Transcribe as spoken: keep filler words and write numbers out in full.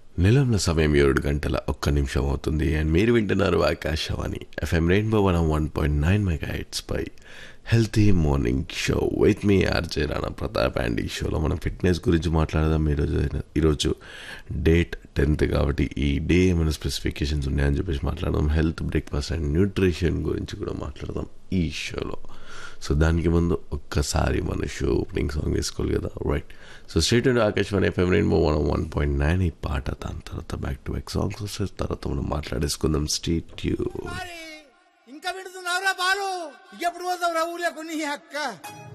నిలంల సమయం ఏడు గంటల ఒక్క నిమిషం అవుతుంది అండ్ మీరు వింటున్నారు Akashvani FM rainbow one one point nine mega హెట్స్ pi healthy morning show with me RJ Rana Pratap and ఈ షోలో మనం ఫిట్నెస్ గురించి మాట్లాడదాం. ఈరోజు ఈరోజు డేట్ టెన్త్ కాబట్టి ఈ డే ఏమైనా స్పెసిఫికేషన్స్ ఉన్నాయని చెప్పేసి మాట్లాడదాం. హెల్త్, బ్రేక్ఫాస్ట్ అండ్ న్యూట్రిషన్ గురించి కూడా మాట్లాడదాం ఈ షోలో. సో దానికి ముందు ఒక్కసారి మన షో ఓపెనింగ్ సాంగ్ వేసుకోవాలి కదా, right? So straight and Akashvani FM rainbow one one point nine ఈ పాట, దాని తర్వాత బ్యాక్ టు బ్యాక్ సాంగ్స్ వస్తే తర్వాత మనం మాట్లాడేసుకుందాం. స్ట్రీట్ ట్యూన్ ఇంకా విడుతున్నావురా బాలు, ఎప్పుడు పోతావురా ఊర్లో కొన్ని అక్క